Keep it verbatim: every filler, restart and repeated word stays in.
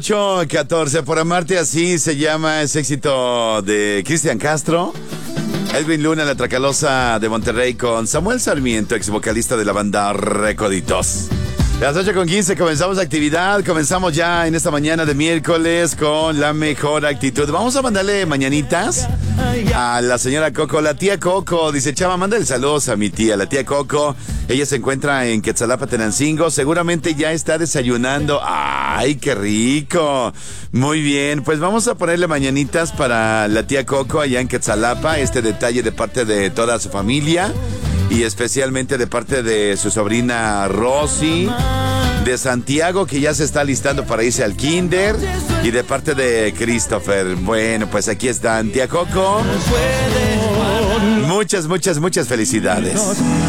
ocho catorce, por amarte así se llama ese éxito de Cristian Castro. Edwin Luna, la Tracalosa de Monterrey, con Samuel Sarmiento, ex vocalista de la banda Recoditos. Las ocho con quince, comenzamos actividad. Comenzamos ya en esta mañana de miércoles con la mejor actitud. Vamos a mandarle mañanitas a la señora Coco, la tía Coco. Dice: Chava, mándale saludos a mi tía, la tía Coco. Ella se encuentra en Quetzalapa, Tenancingo. Seguramente ya está desayunando. ¡Ay, qué rico! Muy bien, pues vamos a ponerle mañanitas para la tía Coco allá en Quetzalapa. Este detalle de parte de toda su familia y especialmente de parte de su sobrina Rosy, de Santiago, que ya se está listando para irse al kinder, y de parte de Christopher. Bueno, pues aquí están, tía Coco. Muchas, muchas, muchas felicidades.